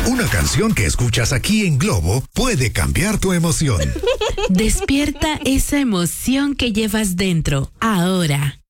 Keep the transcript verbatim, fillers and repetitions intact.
Una canción que escuchas aquí en Globo puede cambiar tu emoción. Despierta esa emoción que llevas dentro, ahora.